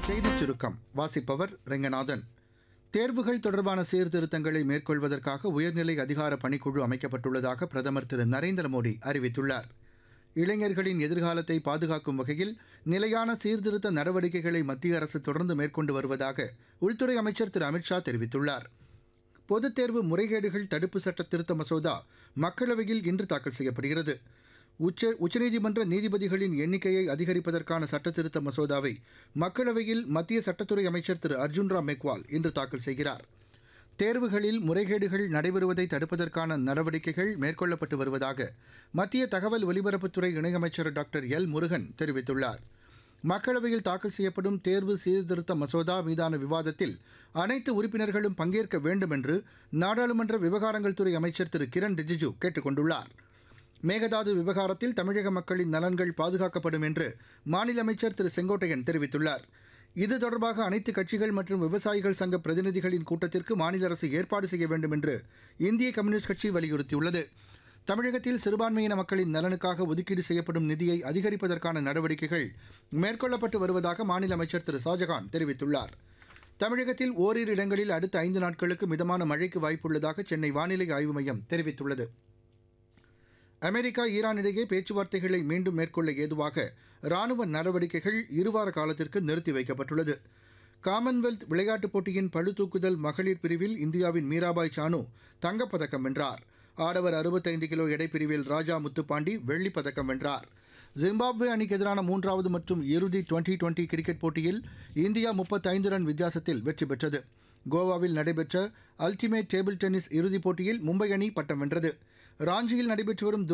செய்திச் சுருக்கம் வாசிப்பவர் ரெங்கநாதன். தேர்வுகள் தொடர்பான சீர்திருத்தங்களை மேற்கொள்வதற்காக உயர்நிலை அதிகார பணிக்குழு அமைக்கப்பட்டுள்ளதாக பிரதமர் திரு நரேந்திர மோடி அறிவித்துள்ளார். இளைஞர்களின் எதிர்காலத்தை பாதுகாக்கும் வகையில் நிலையான சீர்திருத்த நடவடிக்கைகளை மத்திய அரசு தொடர்ந்து மேற்கொண்டு வருவதாக உள்துறை அமைச்சர் திரு அமித்ஷா தெரிவித்துள்ளார். பொதுத் தேர்வு முறைகேடுகள் தடுப்பு சட்ட திருத்த மசோதா மக்களவையில் இன்று தாக்கல் செய்யப்படுகிறது. உச்சநீதிமன்ற நீதிபதிகளின் எண்ணிக்கையை அதிகரிப்பதற்கான சட்டத்திருத்த மசோதாவை மக்களவையில் மத்திய சட்டத்துறை அமைச்சர் திரு அர்ஜுன் ராம் மெக்வால் இன்று தாக்கல் செய்கிறார். தேர்வுகளில் முறைகேடுகள் நடைபெறுவதை தடுப்பதற்கான நடவடிக்கைகள் மேற்கொள்ளப்பட்டு வருவதாக மத்திய தகவல் ஒலிபரப்புத்துறை இணையமைச்சர் டாக்டர் எல் முருகன் தெரிவித்துள்ளார். மக்களவையில் தாக்கல் செய்யப்படும் தேர்வு சீர்திருத்த மசோதா மீதான விவாதத்தில் அனைத்து உறுப்பினர்களும் பங்கேற்க வேண்டும் என்று நாடாளுமன்ற விவகாரங்கள் துறை அமைச்சர் திரு கிரண் ரிஜிஜு கேட்டுக் கொண்டுள்ளார். மேகதாது விவகாரத்தில் தமிழக மக்களின் நலன்கள் பாதுகாக்கப்படும் என்று மாநில அமைச்சர் திரு செங்கோட்டையன் தெரிவித்துள்ளார். இது தொடர்பாக அனைத்து கட்சிகள் மற்றும் விவசாயிகள் சங்க பிரதிநிதிகளின் கூட்டத்திற்கு மாநில அரசு ஏற்பாடு செய்ய வேண்டும் என்று இந்திய கம்யூனிஸ்ட் கட்சி வலியுறுத்தியுள்ளது. தமிழகத்தில் சிறுபான்மையின மக்களின் நலனுக்காக ஒதுக்கீடு செய்யப்படும் நிதியை அதிகரிப்பதற்கான நடவடிக்கைகள் மேற்கொள்ளப்பட்டு வருவதாக மாநில அமைச்சர் திரு ஷாஜகான் தெரிவித்துள்ளார். தமிழகத்தில் ஓரிரு இடங்களில் அடுத்த 5 நாட்களுக்கு மிதமான மழைக்கு வாய்ப்புள்ளதாக சென்னை வானிலை ஆய்வு மையம் தெரிவித்துள்ளது. அமெரிக்கா ஈரான் இடையே பேச்சுவார்த்தைகளை மீண்டும் மேற்கொள்ள ஏதுவாக ராணுவ நடவடிக்கைகள் இருவார காலத்திற்கு நிறுத்தி வைக்கப்பட்டுள்ளது. காமன்வெல்த் விளையாட்டுப் போட்டியின் பளுதூக்குதல் மகளிர் பிரிவில் இந்தியாவின் மீராபாய் சானு தங்கப்பதக்கம் வென்றார். ஆடவர் 65 கிலோ எடைப்பிரிவில் ராஜா முத்துப்பாண்டி வெள்ளிப் பதக்கம் வென்றார். ஜிம்பாப்வே அணிக்கு எதிரான 3வது மற்றும் இறுதி டுவெண்டி கிரிக்கெட் போட்டியில் இந்தியா 35 ரன் வித்தியாசத்தில் வெற்றி பெற்றது. கோவாவில் நடைபெற்ற அல்டிமேட் டேபிள் டென்னிஸ் இறுதிப் போட்டியில் மும்பை அணி பட்டம் வென்றது. ராஞ்சியில் நடைபெற்று வரும்